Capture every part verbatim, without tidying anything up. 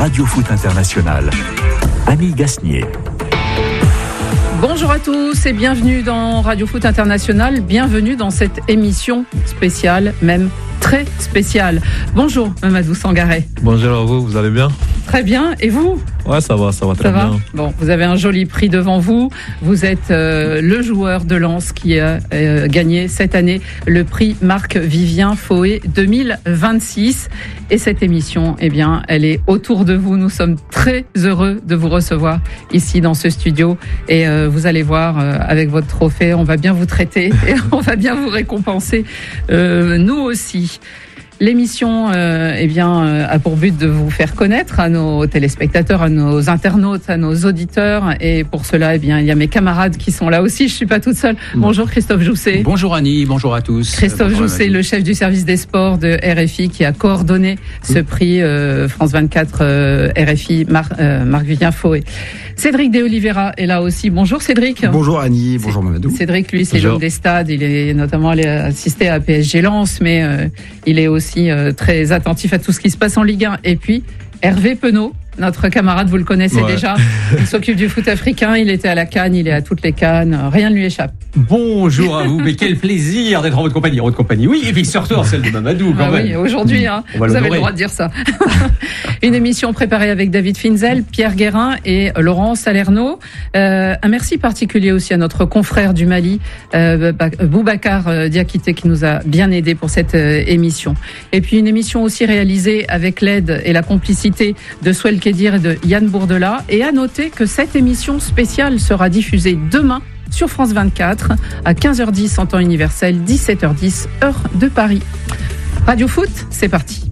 Radio Foot International. Annie Gasnier. Bonjour à tous et bienvenue dans Radio Foot International. Bienvenue dans cette émission spéciale, même très spéciale. Bonjour Mamadou Sangaré. Bonjour à vous, vous allez bien ? Très bien, et vous ? Ouais, ça va, ça va très ça va bien. Bon, vous avez un joli prix devant vous. Vous êtes euh, le joueur de Lens qui a euh, gagné cette année le prix Marc-Vivien Foé deux mille vingt-six. Et cette émission, eh bien, elle est autour de vous. Nous sommes très heureux de vous recevoir ici dans ce studio. Et euh, vous allez voir, euh, avec votre trophée, on va bien vous traiter et on va bien vous récompenser. Euh, nous aussi. L'émission euh, eh bien, euh, a pour but de vous faire connaître à nos téléspectateurs, à nos internautes, à nos auditeurs. Et pour cela, eh bien, il y a mes camarades qui sont là aussi. Je ne suis pas toute seule. Bonjour Christophe Jousset. Bonjour Annie, bonjour à tous. Christophe bonjour Jousset, le chef du service des sports de R F I, qui a coordonné ce prix euh, France vingt-quatre euh, R F I Mar- euh, Marc-Vivien Foé. Cédric De Oliveira est là aussi. Bonjour Cédric. Bonjour Annie, bonjour Mamadou. Cédric, lui, c'est bonjour. L'homme des stades. Il est notamment allé assister à P S G Lens, mais euh, il est aussi euh, très attentif à tout ce qui se passe en Ligue un. Et puis, Hervé Penaud, notre camarade, vous le connaissez ouais. déjà. Il s'occupe du foot africain, il était à la CAN, il est à toutes les CAN, rien ne lui échappe. Bonjour à vous, mais quel plaisir d'être en votre compagnie. En votre compagnie, oui, et puis surtout en celle de Mamadou quand Ah même. oui, aujourd'hui, hein, On va vous avez l'honorer. le droit de dire ça. Une émission préparée avec David Finzel, Pierre Guérin et Laurent Salerno. Euh, un merci particulier aussi à notre confrère du Mali, euh, Boubacar euh, Diakité, qui nous a bien aidé pour cette euh, émission. Et puis une émission aussi réalisée avec l'aide et la complicité de Souel Kedir et de Yann Bourdela. Et à noter que cette émission spéciale sera diffusée demain sur France vingt-quatre à quinze heures dix en temps universel, dix-sept heures dix heure de Paris. Radio Foot, c'est parti.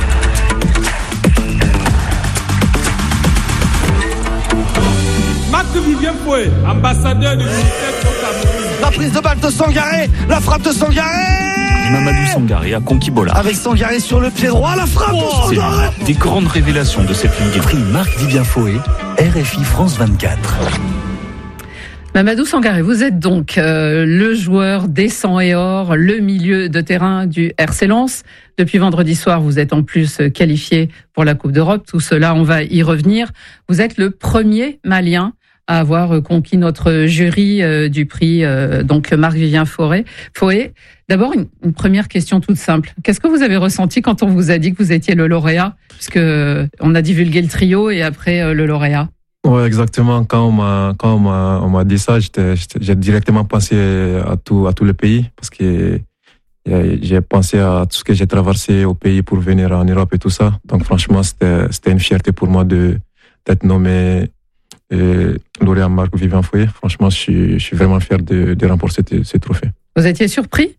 Marc-Vivien Foé, ambassadeur du ministère au Cameroun. La prise de balle de Sangaré, la frappe de Sangaré. Mamadou Sangaré a conquis Bollard. Avec Sangaré sur le pied droit, la frappe Oh, de c'est Sangaré. l'une des grandes révélations de cette Ligue. Prix Marc-Vivien Foé, R F I France vingt-quatre. Mamadou Sangaré, vous êtes donc euh, le joueur des sang et or, le milieu de terrain du R C Lens. Depuis vendredi soir, vous êtes en plus qualifié pour la Coupe d'Europe. Tout cela, on va y revenir. Vous êtes le premier Malien à avoir conquis notre jury euh, du prix euh, donc Marc-Vivien Foé. Foé. D'abord, une, une première question toute simple. Qu'est-ce que vous avez ressenti quand on vous a dit que vous étiez le lauréat, puisque on a divulgué le trio et après euh, le lauréat? Ouais, exactement. Quand on m'a, quand on m'a, on m'a dit ça, j'étais, j'étais, j'ai directement pensé à tout, à tout le pays, parce que j'ai pensé à tout ce que j'ai traversé au pays pour venir en Europe et tout ça. Donc, franchement, c'était, c'était une fierté pour moi de, d'être nommé euh, lauréat Marc-Vivien Foé. Franchement, je suis, je suis vraiment fier de, de remporter ce, ce trophée. Vous étiez surpris?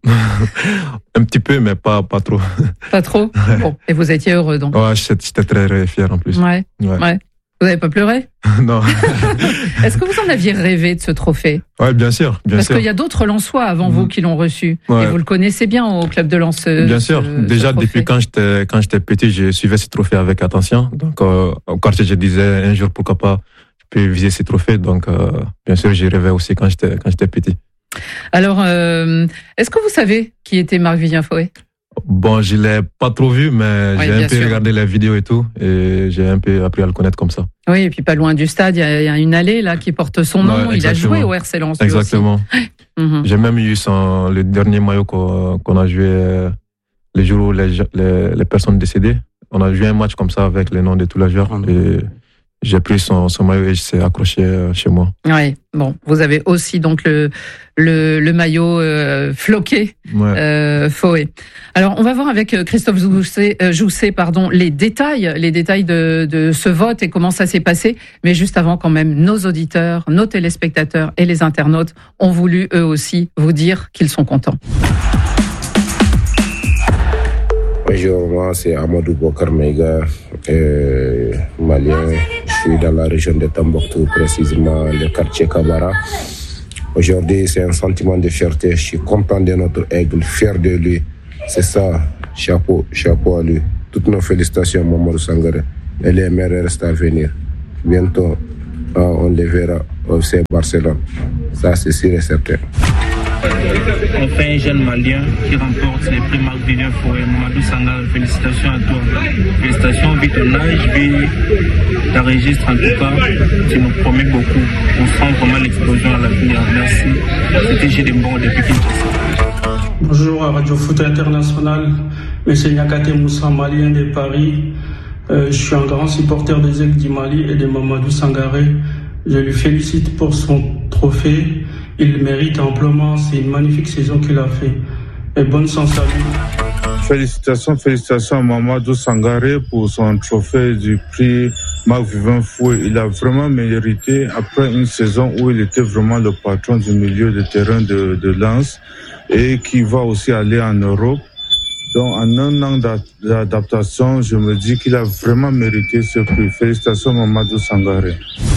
Un petit peu, mais pas, pas trop. Pas trop? Bon. Et vous étiez heureux, donc? Ouais, j'étais, j'étais très fier en plus. Ouais. Ouais. ouais. Vous n'avez pas pleuré? Non. Est-ce que vous en aviez rêvé de ce trophée? Ouais, bien sûr, bien Parce sûr. qu'il y a d'autres Lensois avant mmh. vous qui l'ont reçu. Ouais. Et vous le connaissez bien au club de Lens. Bien sûr. Ce, Déjà, ce depuis quand j'étais, quand j'étais petit, je suivais ce trophée avec attention. Donc, euh, au quartier, je disais un jour, pourquoi pas, je peux viser ces trophées. Donc, euh, bien sûr, j'y rêvais aussi quand j'étais, quand j'étais petit. Alors, euh, est-ce que vous savez qui était Marc-Vivien Foé? Bon, je l'ai pas trop vu, mais oui, j'ai un peu sûr. regardé les vidéos et tout, et j'ai un peu appris à le connaître comme ça. Oui, et puis pas loin du stade, il y, y a une allée là qui porte son nom. Ouais, il a joué au R C Lens. Exactement. Mmh. J'ai même eu son, le dernier maillot qu'on, qu'on a joué euh, les jours où les, les, les personnes décédées. On a joué un match comme ça avec les noms de tous les joueurs. Mmh. Et j'ai pris son, son maillot et je s'est accroché chez moi. Oui, bon, vous avez aussi donc le, le, le maillot euh, floqué, ouais. euh, Foé. Alors, on va voir avec Christophe Jousset, euh, Jousset pardon, les détails, les détails de, de ce vote et comment ça s'est passé. Mais juste avant, quand même, nos auditeurs, nos téléspectateurs et les internautes ont voulu eux aussi vous dire qu'ils sont contents. Bonjour, moi c'est Amadou Bokar Meiga, euh, malien. Je suis dans la région de Tambouctou, précisément le quartier Kabara. Aujourd'hui, c'est un sentiment de fierté. Je suis content de notre aigle, fier de lui. C'est ça, chapeau, chapeau à lui. Toutes nos félicitations, Mamadou Sangaré. Et les meilleurs restent à venir. Bientôt, on les verra au F C Barcelone. Ça, c'est sûr et certain. Enfin, un jeune Malien qui remporte les prix Marc-Vivien Foé. Mamadou Sangaré, félicitations à toi. Félicitations, vu ton âge, vu ta registre en tout cas. Tu nous promets beaucoup. On sent vraiment l'explosion à l'avenir. Merci. C'était Gédémbon depuis Kinshasa. Bonjour à Radio Foot International. Monsieur Niakate Moussa, malien de Paris. Euh, je suis un grand supporter des Aigles du Mali et de Mamadou Sangaré. Je lui félicite pour son trophée. Il le mérite amplement. C'est une magnifique saison qu'il a fait. Et bonne chance à lui. Félicitations, félicitations à Mamadou Sangaré pour son trophée du prix Marc-Vivien Foé. Il a vraiment mérité après une saison où il était vraiment le patron du milieu de terrain de, de Lens et qui va aussi aller en Europe. Donc, en un an d'adaptation, je me dis qu'il a vraiment mérité ce prix. Félicitations, Mamadou Sangaré.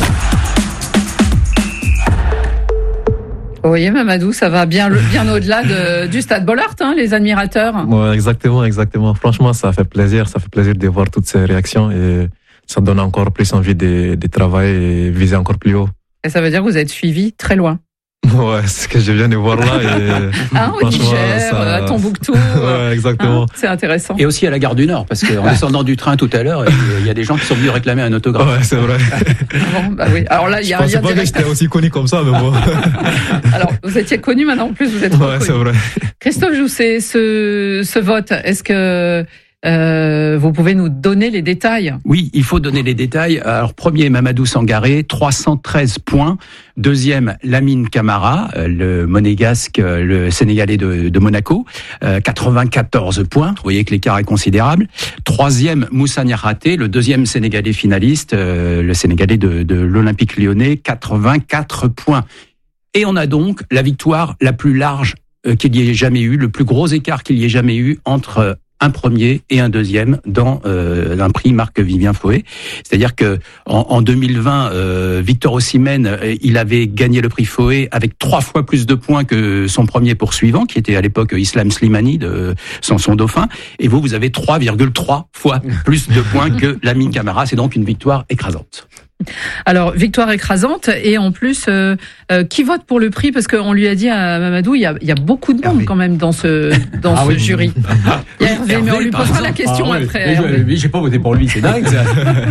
Vous voyez, Mamadou, ça va bien, bien au-delà de, du Stade Bollaert, hein, les admirateurs. Ouais, exactement, exactement. Franchement, ça fait plaisir, ça fait plaisir de voir toutes ces réactions et ça donne encore plus envie de, de travailler et viser encore plus haut. Et ça veut dire que vous êtes suivi très loin. Ouais, c'est ce que je viens de voir là. Et ah, au Niger, ça... à Tombouctou. Ouais, exactement. Hein, c'est intéressant. Et aussi à la gare du Nord, parce qu'en descendant du train tout à l'heure, il y a des gens qui sont venus réclamer un autographe. Ouais, c'est vrai. Bon, bah oui. Alors là, il y a je un lien direct. Je pensais pas que j'étais aussi connu comme ça, mais bon. Alors, vous étiez connu, maintenant en plus vous êtes ouais, reconnu. C'est vrai. Christophe Jousset, ce, ce vote, est-ce que Euh, vous pouvez nous donner les détails? Oui, il faut donner les détails. Alors, premier, Mamadou Sangaré, trois cent treize points. Deuxième, Lamine Camara, le monégasque, le Sénégalais de, de Monaco, euh, quatre-vingt-quatorze points. Vous voyez que l'écart est considérable. Troisième, Moussa Niakhaté, le deuxième Sénégalais finaliste, euh, le Sénégalais de, de l'Olympique Lyonnais, quatre-vingt-quatre points. Et on a donc la victoire la plus large euh, qu'il y ait jamais eu, le plus gros écart qu'il y ait jamais eu entre un premier et un deuxième dans euh, un prix Marc-Vivien Foé. C'est-à-dire que en, en deux mille vingt, euh, Victor Osimhen, euh, il avait gagné le prix Foé avec trois fois plus de points que son premier poursuivant, qui était à l'époque Islam Slimani, de son, son dauphin. Et vous, vous avez trois virgule trois fois plus de points que Lamine Camara. C'est donc une victoire écrasante. Alors, victoire écrasante, et en plus, euh, euh, qui vote pour le prix? Parce qu'on lui a dit à Mamadou, il y a, il y a beaucoup de monde Hervé. quand même dans ce, dans ah ce oui. jury. Il y a Hervé, Hervé, mais on lui posera la question ah, ouais. après. Mais, mais j'ai pas voté pour lui, c'est dingue ça.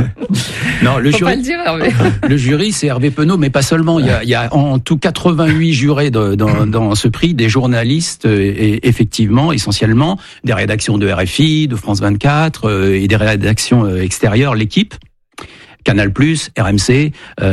Non, le Faut jury, pas le dire, Hervé. Le jury, c'est Hervé Penaud, mais pas seulement. Il y a, il y a en tout quatre-vingt-huit jurés de, dans, dans ce prix, des journalistes, et effectivement, essentiellement, des rédactions de R F I, de France vingt-quatre, et des rédactions extérieures, l'équipe. Canal plus, R M C,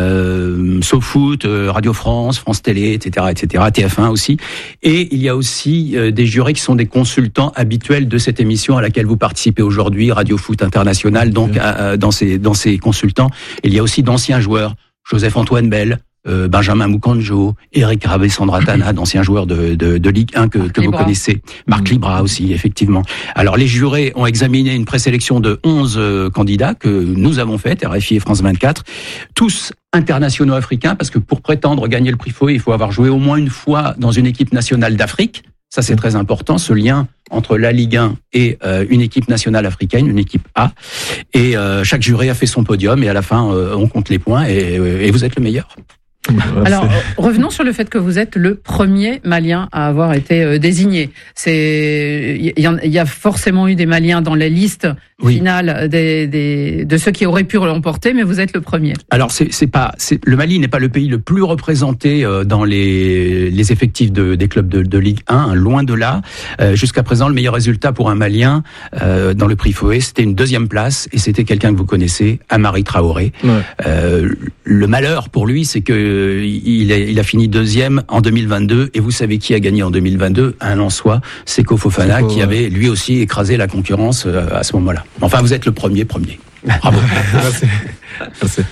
euh, SoFoot, euh, Radio France, France Télé, et cetera, et cetera, T F un aussi. Et il y a aussi euh, des jurés qui sont des consultants habituels de cette émission à laquelle vous participez aujourd'hui, Radio Foot International. Donc, euh, dans ces dans ces consultants, il y a aussi d'anciens joueurs, Joseph-Antoine Bell, Euh, Benjamin Mukanjo, Eric Rabé-Sandratana, d'anciens joueurs de, de, de Ligue un que, que vous connaissez. Marc Libra aussi, effectivement. Alors, les jurés ont examiné une présélection de onze euh, candidats que nous avons faite, R F I et France vingt-quatre, tous internationaux africains, parce que pour prétendre gagner le prix Foé, il faut avoir joué au moins une fois dans une équipe nationale d'Afrique. Ça, c'est très important, ce lien entre la Ligue un et euh, une équipe nationale africaine, une équipe A. Et euh, chaque juré a fait son podium, et à la fin, euh, on compte les points, et, et vous êtes le meilleur. Alors, revenons sur le fait que vous êtes le premier Malien à avoir été euh, désigné. C'est, il y, y a forcément eu des Maliens dans la liste oui. finale des, des, de ceux qui auraient pu l'emporter, mais vous êtes le premier. Alors, c'est, c'est pas, c'est, le Mali n'est pas le pays le plus représenté euh, dans les, les effectifs de, des clubs de, de Ligue un, hein, loin de là. Euh, jusqu'à présent, le meilleur résultat pour un Malien euh, dans le prix Foé, c'était une deuxième place, et c'était quelqu'un que vous connaissez, Amari Traoré. Ouais. Euh, le malheur pour lui, c'est que Il a, il a fini deuxième en deux mille vingt-deux, et vous savez qui a gagné en deux mille vingt-deux? Un Lensois, Seko Fofana, Seko, qui avait lui aussi écrasé la concurrence à ce moment-là. Enfin, vous êtes le premier premier. Bravo. Merci. Merci.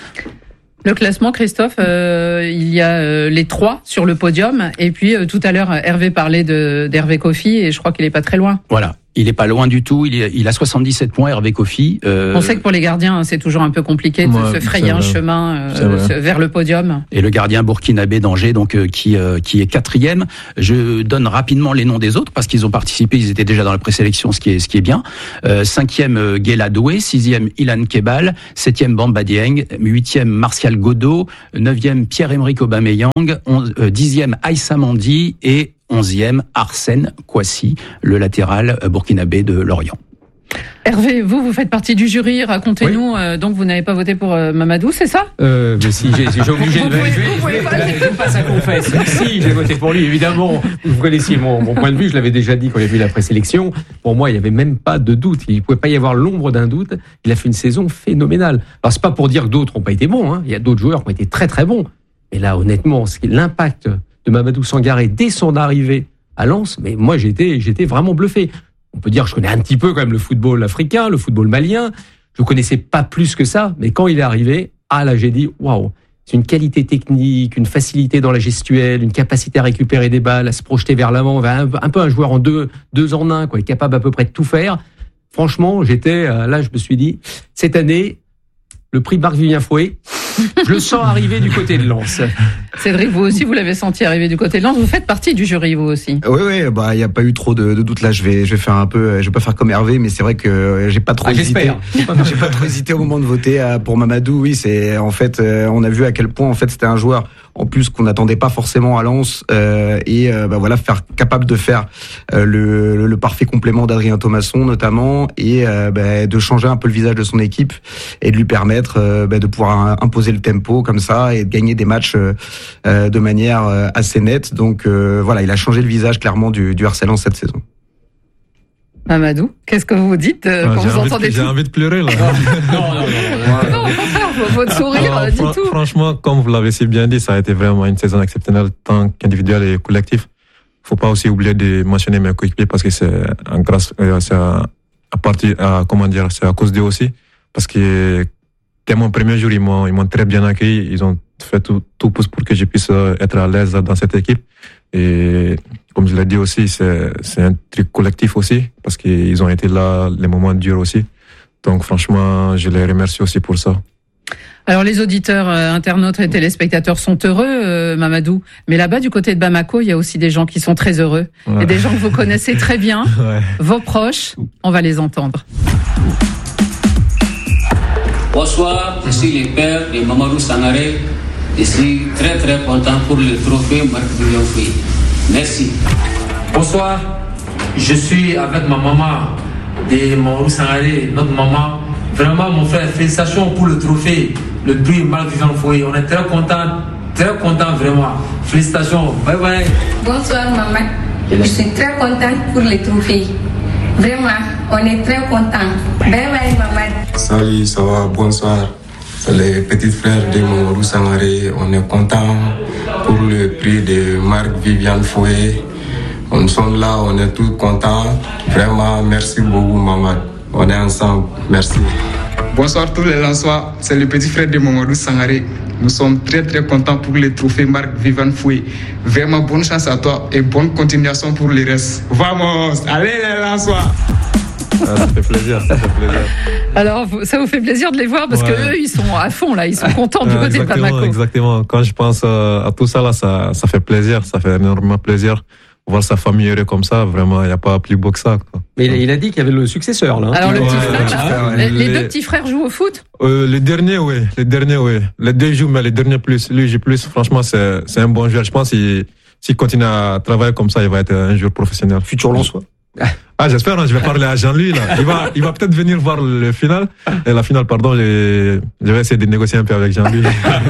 Le classement, Christophe, euh, il y a euh, les trois sur le podium, et puis euh, tout à l'heure, Hervé parlait de, d'Hervé Kofi, et je crois qu'il est pas très loin. Voilà. Il est pas loin du tout. Il, est, il a soixante-dix-sept points, Hervé Kofi. Euh... On sait que pour les gardiens, c'est toujours un peu compliqué de ouais, se frayer un chemin euh, vers le podium. Et le gardien burkinabé d'Angers, donc euh, qui euh, qui est quatrième. Je donne rapidement les noms des autres parce qu'ils ont participé. Ils étaient déjà dans la présélection, ce qui est ce qui est bien. Euh, cinquième, euh, Guela Doué. Sixième, Ilan Kebal. Septième, Bamba Dieng. Huitième, Martial Godot. Neuvième, Pierre-Emerick Aubameyang. Onze, euh, dixième, Aïssa Mandi. Et onzième, Arsène Kouassi, le latéral burkinabé de Lorient. Hervé, vous, vous faites partie du jury, racontez-nous, oui. euh, donc vous n'avez pas voté pour euh, Mamadou, c'est ça? euh, Mais si, j'ai, j'ai obligé de... Je pas ça confesse. Si, j'ai voté pour lui, évidemment. Vous connaissiez mon, mon point de vue, je l'avais déjà dit quand il y a eu la présélection. Pour moi, il n'y avait même pas de doute. Il ne pouvait pas y avoir l'ombre d'un doute. Il a fait une saison phénoménale. Alors, c'est pas pour dire que d'autres n'ont pas été bons, hein. Il y a d'autres joueurs qui ont été très très bons. Mais là, honnêtement, l'impact de Mamadou Sangaré dès son arrivée à Lens, mais moi, j'étais, j'étais vraiment bluffé. On peut dire que je connais un petit peu quand même le football africain, le football malien. Je ne connaissais pas plus que ça, mais quand il est arrivé, ah là j'ai dit waouh, c'est une qualité technique, une facilité dans la gestuelle, une capacité à récupérer des balles, à se projeter vers l'avant, un, un peu un joueur en deux, deux en un, quoi, capable à peu près de tout faire. Franchement, j'étais là, je me suis dit cette année, le prix Marc-Vivien Fouet, je le sens arriver du côté de Lens. Cédric, vous aussi, vous l'avez senti arriver du côté de Lens. Vous faites partie du jury, vous aussi. Oui, oui, bah, il n'y a pas eu trop de, de doutes là. Je vais, je vais faire un peu, je vais pas faire comme Hervé, mais c'est vrai que j'ai pas trop ah, hésité. J'ai pas trop hésité au moment de voter pour Mamadou. Oui, c'est, en fait, on a vu à quel point, en fait, c'était un joueur, en plus, qu'on n'attendait pas forcément à Lens, euh, et, euh, bah, voilà, faire, capable de faire, euh, le, le, le parfait complément d'Adrien Thomasson, notamment, et, euh, bah, de changer un peu le visage de son équipe, et de lui permettre, euh, bah, de pouvoir imposer le tempo, comme ça, et de gagner des matchs, euh, de manière assez nette. Donc euh, voilà, il a changé le visage clairement du, du R C Lens cette saison. Mamadou, qu'est-ce que vous dites euh, ah, quand j'ai vous envie entendez de, tout? J'ai envie de pleurer là. non, non, non, non, non, au contraire, votre sourire Alors, dit fr- tout. Franchement, comme vous l'avez si bien dit, ça a été vraiment une saison exceptionnelle, tant qu'individuelle et collectif. Faut pas aussi oublier de mentionner mes coéquipiers parce que c'est en grâce, euh, c'est à, à partir, à, comment dire, c'est à cause d'eux aussi, parce que dès mon premier jour, ils m'ont, ils m'ont très bien accueilli. Ils ont fait tout, tout pour que je puisse être à l'aise dans cette équipe. Et comme je l'ai dit aussi, c'est, c'est un truc collectif aussi, parce qu'ils ont été là les moments durs aussi. Donc franchement, je les remercie aussi pour ça. Alors les auditeurs, euh, internautes et téléspectateurs sont heureux, euh, Mamadou. Mais là-bas, du côté de Bamako, il y a aussi des gens qui sont très heureux. Ouais. Et des gens que vous connaissez très bien, ouais. Vos proches, on va les entendre. Bonsoir, je suis le père de Mamadou Sangaré. Je suis très très content pour le trophée Marc-Vivien Fouet. Merci. Bonsoir, je suis avec ma maman de Mamadou Sangaré, notre maman. Vraiment mon frère, félicitations pour le trophée, le prix Marc-Vivien Fouet. On est très content, très content vraiment. Félicitations, bye bye. Bonsoir maman, je suis très content pour le trophée. Vraiment, on est très content. Bye bye maman. Salut, ça va, bonsoir. C'est les petits frères de Mamadou Sangaré. On est content pour le prix de Marc-Vivien Fouet. On sommes là, on est tous contents. Vraiment, merci beaucoup maman. On est ensemble, merci. Bonsoir tous les Lensois, c'est le petit frère de Mamadou Sangaré. Nous sommes très très contents pour le trophée Marc-Vivien Fouet. Vraiment bonne chance à toi et bonne continuation pour le reste. Vamos, allez les Lensois. Ah, ça fait plaisir, ça fait plaisir. Alors, ça vous fait plaisir de les voir parce ouais. que eux, ils sont à fond là, ils sont contents du côté exactement, de Bamako. Exactement. Quand je pense à tout ça là, ça, ça fait plaisir, ça fait énormément plaisir. Voir sa famille heureuse comme ça, vraiment, il n'y a pas plus beau que ça, quoi. Mais il a, il a dit qu'il y avait le successeur, là. Alors, le petit ouais, frère, ouais, là, ouais, les, les, les deux petits frères jouent au foot? Euh, les derniers, oui. Les derniers, oui. Les deux jouent, mais les derniers plus. Lui, j'ai plus. Franchement, c'est, c'est un bon joueur. Je pense qu'il, s'il continue à travailler comme ça, il va être un joueur professionnel. Futur Lensois. Ah, j'espère, hein, je vais parler à Jean-Louis, là. Il va, il va peut-être venir voir le final. Et la finale, pardon, je, je vais essayer de négocier un peu avec Jean-Louis.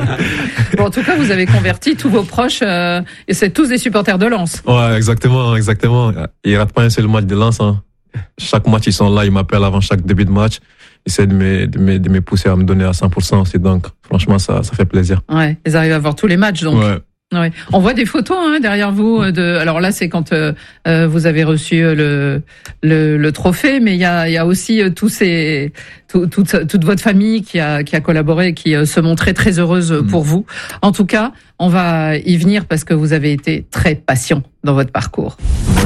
Bon, en tout cas, vous avez converti tous vos proches, euh, et c'est tous des supporters de Lens. Ouais, exactement, exactement. Ils ratent pas un seul match de Lens, hein. Chaque match, ils sont là, ils m'appellent avant chaque début de match. Ils essaient de me, de me, de me pousser à me donner à cent pour cent aussi. Donc, franchement, ça, ça fait plaisir. Ouais, ils arrivent à voir tous les matchs, donc. Ouais. Ouais. On voit des photos hein, derrière vous. De, alors là, c'est quand euh, vous avez reçu le, le, le trophée, mais il y a, il y a aussi euh, tous ces, tout, toute, toute votre famille qui a, qui a collaboré, qui euh, se montrait très heureuse mmh. pour vous. En tout cas, on va y venir parce que vous avez été très patient dans votre parcours. Ouais.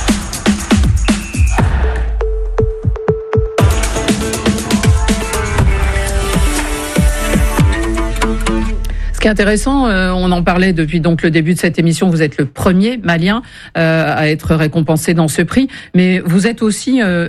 Ce qui est intéressant, euh, on en parlait depuis donc le début de cette émission, vous êtes le premier Malien euh, à être récompensé dans ce prix, mais vous êtes aussi euh,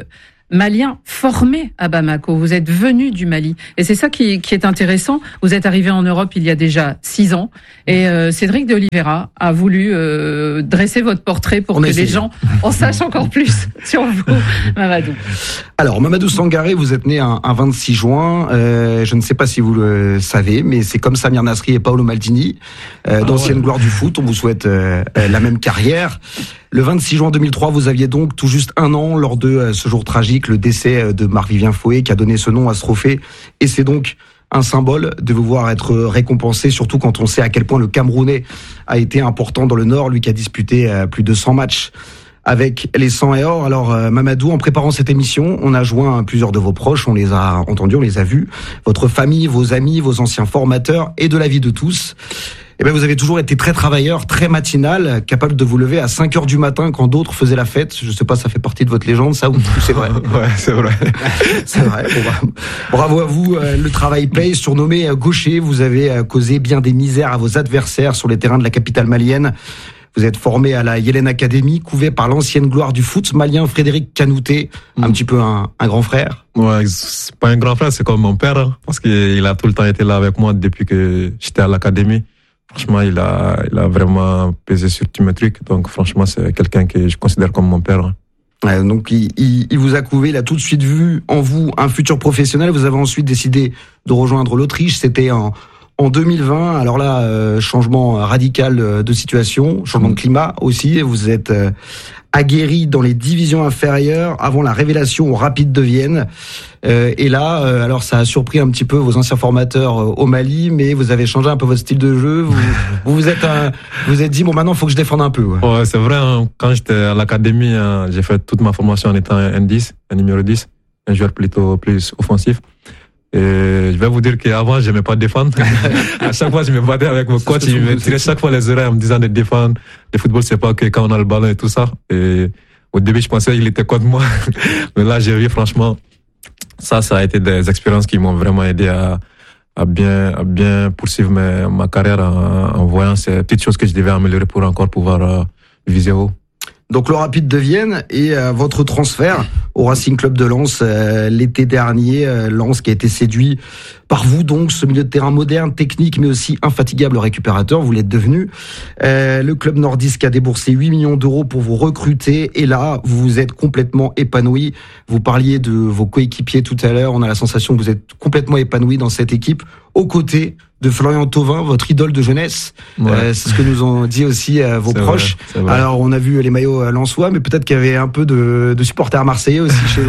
malien formé à Bamako. Vous êtes venu du Mali. Et c'est ça qui, qui est intéressant. Vous êtes arrivé en Europe il y a déjà six ans. Et euh, Cédric de Oliveira a voulu euh, dresser votre portrait pour On que les gens en sachent encore plus sur vous, Mamadou. Alors, Mamadou Sangaré, vous êtes né un, un vingt-six juin. Euh, je ne sais pas si vous le savez, mais c'est comme Samir Nasri et Paolo Maldini, euh, d'anciennes ah ouais. gloires du foot. On vous souhaite euh, la même carrière. Le vingt-six juin deux mille trois, vous aviez donc tout juste un an lors de euh, ce jour tragique, le décès de Marc-Vivien Foé, qui a donné ce nom à ce trophée. Et c'est donc un symbole de vous voir être récompensé, surtout quand on sait à quel point le Camerounais a été important dans le Nord, lui qui a disputé euh, plus de cent matchs avec les cent et or. Alors euh, Mamadou, en préparant cette émission, on a joint plusieurs de vos proches, on les a entendus, on les a vus, votre famille, vos amis, vos anciens formateurs et de la vie de tous. Eh ben, vous avez toujours été très travailleur, très matinal, capable de vous lever à cinq heures du matin quand d'autres faisaient la fête. Je sais pas, ça fait partie de votre légende, ça, ou c'est vrai? Ouais, c'est vrai. C'est vrai. Bon, bravo à vous. Le travail paye. Surnommé gaucher, vous avez causé bien des misères à vos adversaires sur les terrains de la capitale malienne. Vous êtes formé à la Yélène Academy, couvé par l'ancienne gloire du foot malien Frédéric Kanouté, mmh. un petit peu un, un grand frère. Ouais, c'est pas un grand frère, c'est comme mon père, hein, parce qu'il a tout le temps été là avec moi depuis que j'étais à l'académie. Franchement, il a, il a vraiment pesé sur tous mes trucs. Donc, franchement, c'est quelqu'un que je considère comme mon père. Ouais, donc, il, il, il vous a couvé, il a tout de suite vu en vous un futur professionnel. Vous avez ensuite décidé de rejoindre l'Autriche. C'était en, en deux mille vingt. Alors là, euh, changement radical de situation, changement de climat aussi. Vous êtes euh, aguerri dans les divisions inférieures avant la révélation au Rapide de Vienne. Euh, et là, euh, alors ça a surpris un petit peu vos anciens formateurs euh, au Mali, mais vous avez changé un peu votre style de jeu. Vous vous, vous êtes un, vous êtes dit bon, maintenant il faut que je défende un peu. Ouais, ouais c'est vrai. Hein, quand j'étais à l'académie, hein, j'ai fait toute ma formation en étant un dix, un numéro dix, un joueur plutôt plus offensif. Et je vais vous dire qu'avant, je n'aimais pas défendre. À chaque fois, je me battais avec mon coach, il me tirait chaque fois les oreilles en me disant de défendre. Le football, c'est pas que quand on a le ballon et tout ça. Et au début, je pensais qu'il était contre moi. Mais là, j'ai vu, franchement, ça, ça a été des expériences qui m'ont vraiment aidé à, à bien, à bien poursuivre ma, ma carrière en, en voyant ces petites choses que je devais améliorer pour encore pouvoir euh, viser haut. Donc le Rapide de Vienne et euh, votre transfert au Racing Club de Lens euh, l'été dernier, euh, Lens qui a été séduit par vous, donc ce milieu de terrain moderne, technique mais aussi infatigable récupérateur, vous l'êtes devenu. Euh, le club nordiste qui a déboursé huit millions d'euros pour vous recruter et là vous vous êtes complètement épanoui. Vous parliez de vos coéquipiers tout à l'heure, on a la sensation que vous êtes complètement épanoui dans cette équipe aux côtés de Florian Thauvin, votre idole de jeunesse. Ouais. Euh, c'est ce que nous ont dit aussi euh, vos c'est proches. Vrai, vrai. Alors, on a vu les maillots lensois, mais peut-être qu'il y avait un peu de, de supporters marseillais aussi chez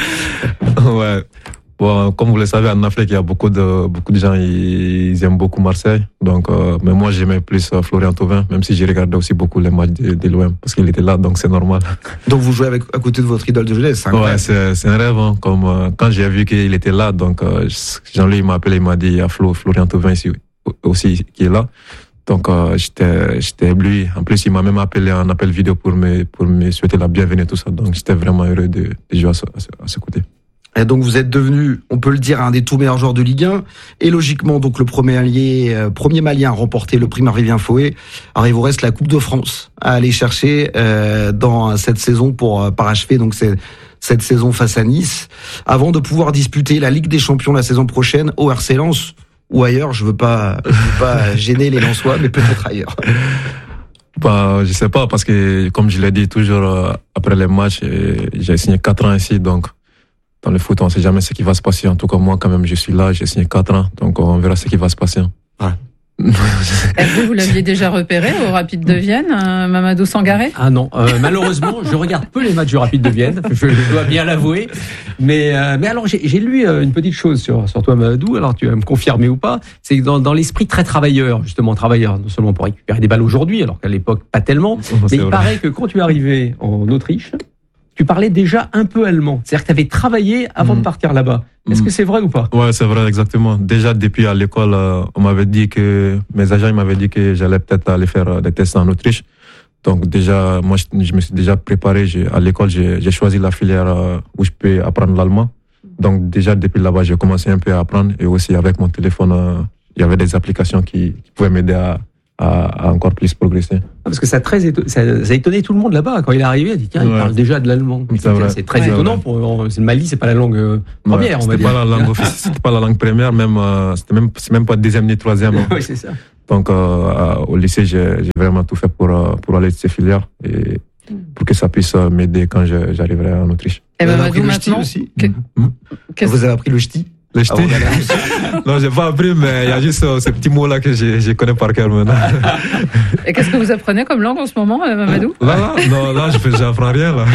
vous. Ouais. Bon, comme vous le savez, en Afrique, il y a beaucoup de, beaucoup de gens, ils, ils aiment beaucoup Marseille. Donc, euh, mais moi, j'aimais plus euh, Florian Thauvin, même si j'ai regardé aussi beaucoup les matchs de, de l'O M, parce qu'il était là, donc c'est normal. Donc, vous jouez avec, à côté de votre idole de jeunesse, c'est incroyable. Ouais, c'est, c'est un rêve, hein, comme, euh, quand j'ai vu qu'il était là, donc, euh, Jean-Louis m'a appelé, il m'a dit, il y a Flo, Florian Thauvin ici, aussi, qui est là. Donc, euh, j'étais, j'étais ébloui. En plus, il m'a même appelé en appel vidéo pour me, pour me souhaiter la bienvenue, tout ça. Donc, j'étais vraiment heureux de, de jouer à ce, à ce côté. Et donc vous êtes devenu, on peut le dire, un des tout meilleurs joueurs de Ligue un. Et logiquement, donc le premier allié, euh, premier Malien à remporter le prix Marc-Vivien Foé. Alors il vous reste la Coupe de France à aller chercher euh, dans cette saison pour euh, parachever donc c'est, cette saison face à Nice, avant de pouvoir disputer la Ligue des Champions la saison prochaine au R C Lens ou ailleurs. Je veux pas, je veux pas gêner les Lensois, mais peut-être ailleurs. Bah, je sais pas parce que comme je l'ai dit toujours euh, après les matchs, j'ai signé quatre ans ici donc. Dans le foot, on ne sait jamais ce qui va se passer. En tout cas, moi, quand même, je suis là, j'ai signé quatre ans. Donc, on verra ce qui va se passer. Ouais. Est-ce que vous l'aviez déjà repéré au Rapide de Vienne, euh, Mamadou Sangaré ? Ah non, euh, malheureusement, je regarde peu les matchs du Rapide de Vienne, je dois bien l'avouer. Mais, euh, mais alors, j'ai, j'ai lu une petite chose sur, sur toi, Mamadou, alors tu vas me confirmer ou pas, c'est que dans, dans l'esprit très travailleur, justement travailleur, non seulement pour récupérer des balles aujourd'hui, alors qu'à l'époque, pas tellement, oh, mais il vrai. paraît que quand tu es arrivé en Autriche, tu parlais déjà un peu allemand. C'est-à-dire que tu avais travaillé avant mmh. de partir là-bas. Est-ce mmh. que c'est vrai ou pas ? Ouais, c'est vrai, exactement. Déjà, depuis à l'école, on m'avait dit que, mes agents ils m'avaient dit que j'allais peut-être aller faire des tests en Autriche. Donc, déjà, moi, je me suis déjà préparé. J'ai, à l'école, j'ai, j'ai choisi la filière où je peux apprendre l'allemand. Donc, déjà, depuis là-bas, j'ai commencé un peu à apprendre. Et aussi, avec mon téléphone, il y avait des applications qui, qui pouvaient m'aider à, à, à encore plus progresser. Parce que ça a, très éton... ça a étonné tout le monde là-bas. Quand il est arrivé, il a dit tiens, ouais. il parle déjà de l'allemand. C'est, vrai. c'est très ouais, étonnant. Ouais. Pour... Le Mali, c'est pas la langue première, ouais, on va c'était dire. Pas la langue officielle, c'était pas la langue première, même, euh, c'était même, c'est même pas deuxième ni troisième. Oui, c'est ça. Donc, euh, au lycée, j'ai, j'ai vraiment tout fait pour, euh, pour aller de ces filières et pour que ça puisse m'aider quand je, j'arriverai en Autriche. Et ben, Mamadou, maintenant, aussi. Que... Qu'est-ce... Vous avez appris le ch'ti? Le ch'ti? Ah, non, j'ai pas appris, mais il y a juste euh, ces petits mots-là que je, je connais par cœur maintenant. Et qu'est-ce que vous apprenez comme langue en ce moment, Mamadou? Là, là, non, là, je fais, j'apprends rien, là.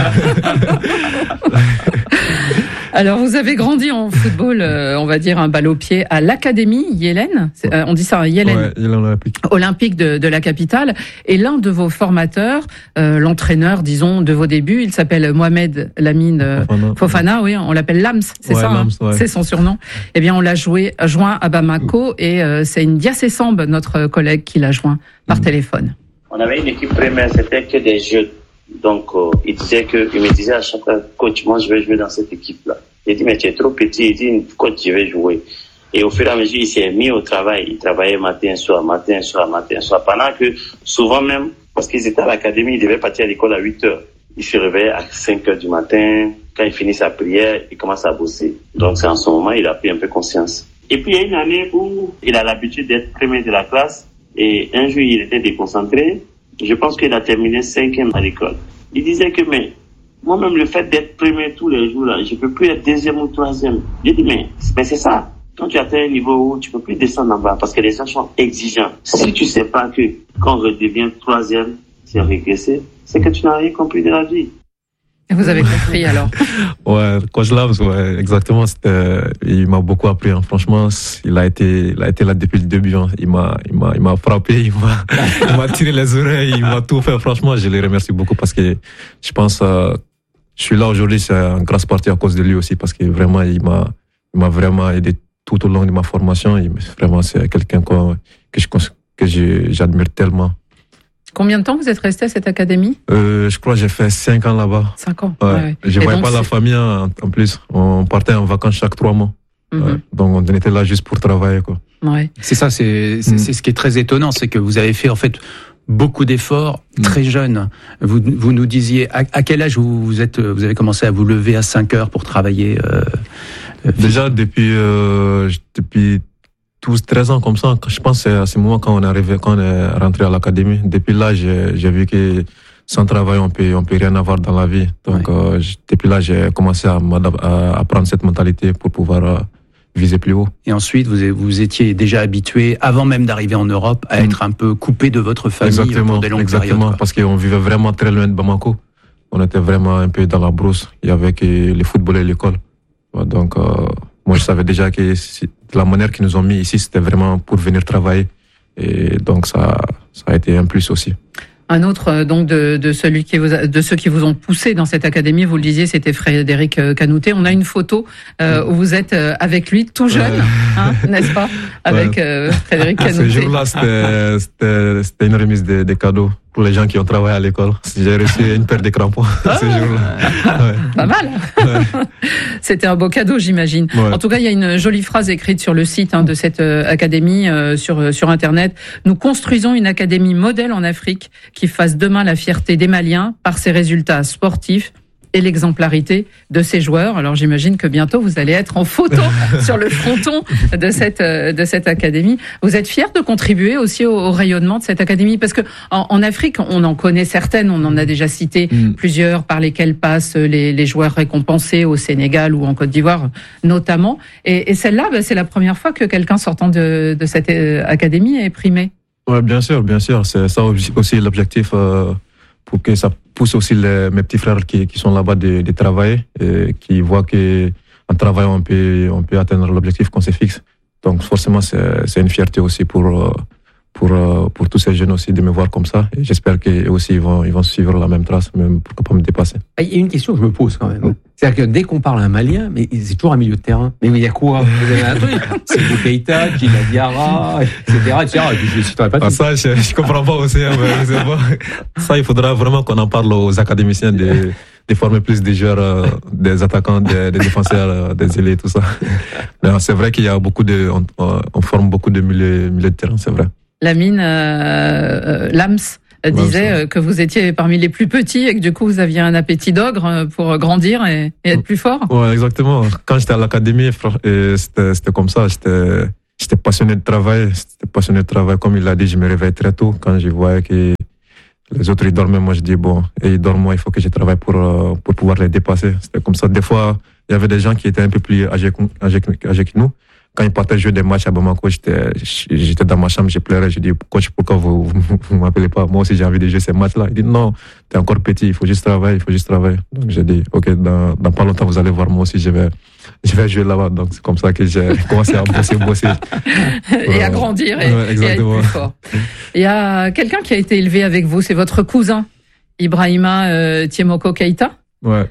Alors, vous avez grandi en football, euh, on va dire un balle au pied, à l'Académie Yélène. Euh, on dit ça, Yélène. Ouais, Yélène Olympique. Olympique de, de la capitale. Et l'un de vos formateurs, euh, l'entraîneur, disons, de vos débuts, il s'appelle Mohamed Lamine euh, Fofana. Fofana, oui, on l'appelle Lams, c'est ouais, ça, Lams, hein, ouais. c'est son surnom. Eh bien, on l'a joué, joint à Bamako, et euh, c'est Ndia Sessambe, notre collègue, qui l'a joint par mmh. téléphone. On avait une équipe première, c'était que des jeunes. Donc, euh, il disait que, il me disait à chaque fois, coach, moi, je vais jouer dans cette équipe-là. J'ai dit, mais tu es trop petit. Il dit, coach, je vais jouer. Et au fur et à mesure, il s'est mis au travail. Il travaillait matin, soir, matin, soir, matin, soir. Pendant que, souvent même, parce qu'ils étaient à l'académie, ils devaient partir à l'école à huit heures. Il se réveillait à cinq heures du matin. Quand il finit sa prière, il commence à bosser. Donc, c'est en ce moment, il a pris un peu conscience. Et puis, il y a une année où il a l'habitude d'être premier de la classe. Et un jour, il était déconcentré. Je pense qu'il a terminé cinquième à l'école. Il disait que, mais, moi-même, le fait d'être premier tous les jours, là, je peux plus être deuxième ou troisième. J'ai dit, mais, mais c'est ça. Quand tu atteins un niveau où tu peux plus descendre en bas, parce que les gens sont exigeants. Si tu sais pas que, quand on redevient troisième, c'est régresser, c'est que tu n'as rien compris de la vie. Vous avez compris, alors? Ouais, coach Lams, ouais, exactement. C'était, il m'a beaucoup appris, hein. Franchement, il a été, il a été là depuis le début, hein. Il m'a, il m'a, il m'a frappé, il m'a, il m'a tiré les oreilles, il m'a tout fait. Franchement, je les remercie beaucoup parce que je pense, euh, je suis là aujourd'hui, c'est en grâce partie à cause de lui aussi, parce que vraiment, il m'a, il m'a vraiment aidé tout au long de ma formation. Il, vraiment, c'est quelqu'un que, que je, que je, j'admire tellement. Combien de temps vous êtes resté à cette académie? euh, Je crois que j'ai fait cinq ans là-bas. Cinq ans. Ouais. Ouais, ouais. Je ne voyais pas c'est... la famille en, en plus. On partait en vacances chaque trois mois. Mm-hmm. Ouais. Donc on était là juste pour travailler, quoi. Ouais. C'est ça, c'est, c'est, mm. c'est ce qui est très étonnant, c'est que vous avez fait en fait beaucoup d'efforts mm. très jeune. Vous, vous nous disiez à, à quel âge vous, vous êtes, vous avez commencé à vous lever à cinq heures pour travailler. Euh, Déjà depuis euh, depuis douze treize ans comme ça, je pense que c'est à ce moment quand on est arrivé, quand on est rentré à l'académie. Depuis là, j'ai, j'ai vu que sans travail, on peut, on peut rien avoir dans la vie. Donc, ouais. euh, depuis là, j'ai commencé à, à, à prendre cette mentalité pour pouvoir euh, viser plus haut. Et ensuite, vous, vous étiez déjà habitué, avant même d'arriver en Europe, à mmh. être un peu coupé de votre famille exactement, pour des longues exactement, périodes. Parce qu'on vivait vraiment très loin de Bamako. On était vraiment un peu dans la brousse. Il y avait que les football et l'école. Donc, euh, moi, je savais déjà que la manière qu'ils nous ont mis ici, c'était vraiment pour venir travailler. Et donc, ça, ça a été un plus aussi. Un autre, donc, de, de celui qui vous a, de ceux qui vous ont poussé dans cette académie, vous le disiez, c'était Frédéric Canouté. On a une photo euh, où vous êtes avec lui, tout jeune, ouais. hein, n'est-ce pas, avec ouais. euh, Frédéric Canouté. Ce jour-là, c'était, c'était, c'était une remise de, de cadeaux pour les gens qui ont travaillé à l'école. J'ai reçu une paire de crampons ah, ce jour-là. Ouais. Pas mal. Ouais. C'était un beau cadeau, j'imagine. Ouais. En tout cas, il y a une jolie phrase écrite sur le site hein, de cette euh, académie, euh, sur, sur Internet. Nous construisons une académie modèle en Afrique qui fasse demain la fierté des Maliens par ses résultats sportifs et l'exemplarité de ses joueurs. Alors j'imagine que bientôt vous allez être en photo sur le fronton de cette de cette académie. Vous êtes fiers de contribuer aussi au, au rayonnement de cette académie parce que en, en Afrique on en connaît certaines, on en a déjà cité mm. plusieurs par lesquelles passent les, les joueurs récompensés au Sénégal ou en Côte d'Ivoire notamment. Et, et celle-là, bah, c'est la première fois que quelqu'un sortant de, de cette académie est primé. Ouais, bien sûr, bien sûr, c'est ça aussi l'objectif. Euh... pour que ça pousse aussi les, mes petits frères qui, qui sont là-bas de, de travailler et qui voient qu'en travaillant, on peut, on peut atteindre l'objectif qu'on se fixe. Donc forcément, c'est, c'est une fierté aussi pour, pour, pour tous ces jeunes aussi de me voir comme ça. Et j'espère qu'eux aussi, ils vont, ils vont suivre la même trace, même pourquoi pas me dépasser. Il y a une question que je me pose quand même. C'est-à-dire que dès qu'on parle à un Malien, mais c'est toujours un milieu de terrain. Mais il y a quoi? Vous avez un truc? C'est Boukeïta, Djila Diarra, et cetera, et cetera. Je ne citerai pas tout. Ah, ça, je ne comprends pas aussi. Hein, mais pas. Ça, il faudra vraiment qu'on en parle aux académiciens de, de former plus des joueurs, euh, des attaquants, des, des défenseurs, euh, des ailiers, tout ça. Mais c'est vrai qu'il y a beaucoup de, on, on forme beaucoup de milieux, milieux de terrain, c'est vrai. Lamine euh, Lams disait ouais, que vous étiez parmi les plus petits et que du coup vous aviez un appétit d'ogre pour grandir et, et être plus fort. Ouais, exactement. Quand j'étais à l'académie, c'était, c'était comme ça. J'étais, j'étais passionné de travail. J'étais passionné de travail. Comme il l'a dit, je me réveillais très tôt. Quand je voyais que les autres ils dormaient, moi je dis bon, et ils dorment, moi il faut que je travaille pour pour pouvoir les dépasser. C'était comme ça. Des fois, il y avait des gens qui étaient un peu plus âgés, âgés, âgés que nous. Quand ils partaient jouer des matchs à Bamako, j'étais, j'étais dans ma chambre, j'ai pleuré, j'ai dit, coach, pourquoi vous, vous, vous m'appelez pas? Moi aussi, j'ai envie de jouer ces matchs-là. Il dit, non, t'es encore petit, il faut juste travailler, il faut juste travailler. Donc, j'ai dit, ok, dans, dans pas longtemps, vous allez voir, moi aussi, je vais, je vais jouer là-bas. Donc, c'est comme ça que j'ai commencé à bosser, bosser. Et euh, à grandir et, ouais, et à être plus fort. Il y a quelqu'un qui a été élevé avec vous, c'est votre cousin, Ibrahima euh, Tiemoko Keita. Ouais.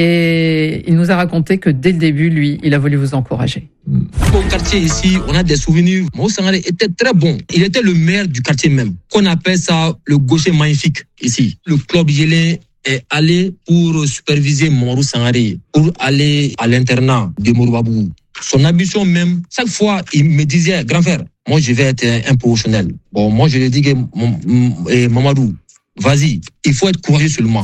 Et il nous a raconté que dès le début, lui, il a voulu vous encourager. Au quartier ici, on a des souvenirs. Mao Sangaré était très bon. Il était le maire du quartier même. On appelle ça le gaucher magnifique ici. Le club Yélé est allé pour superviser Mamadou Sangaré, pour aller à l'internat de Morubabou. Son ambition même, chaque fois, il me disait, grand frère, moi je vais être un professionnel. Bon, moi je lui ai dit que Mamadou, vas-y, il faut être courageux seulement.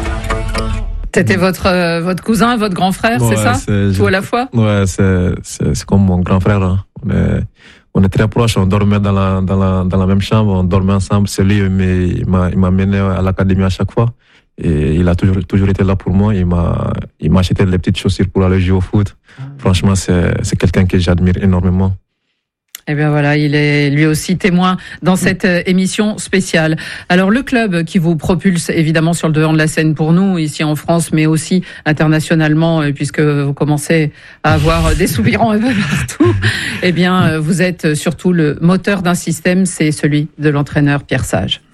C'était votre euh, votre cousin, votre grand frère, ouais, c'est ça, c'est, tout à la fois. Ouais, c'est c'est c'est comme mon grand frère. Hein. On est on est très proches. On dormait dans la dans la dans la même chambre. On dormait ensemble. C'est lui, mais il m'a il m'a mené à l'académie à chaque fois. Et il a toujours toujours été là pour moi. Il m'a il m'a acheté des petites chaussures pour aller jouer au foot. Franchement, c'est c'est quelqu'un que j'admire énormément. Eh bien voilà, il est lui aussi témoin dans cette émission spéciale. Alors le club qui vous propulse évidemment sur le devant de la scène pour nous ici en France, mais aussi internationalement, puisque vous commencez à avoir des soupirants un peu partout. Eh bien, vous êtes surtout le moteur d'un système, c'est celui de l'entraîneur Pierre Sage.